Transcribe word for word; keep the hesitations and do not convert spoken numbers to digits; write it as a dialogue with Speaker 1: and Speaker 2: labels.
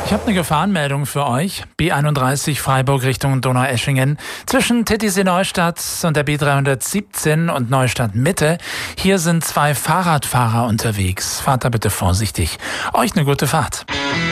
Speaker 1: Ich habe eine Gefahrenmeldung für euch. B einunddreißig Freiburg Richtung Donaueschingen. Zwischen Titisee-Neustadt und der B dreihundertsiebzehn und Neustadt Mitte. Hier sind zwei Fahrradfahrer unterwegs. Fahrt da bitte vorsichtig. Euch eine gute Fahrt.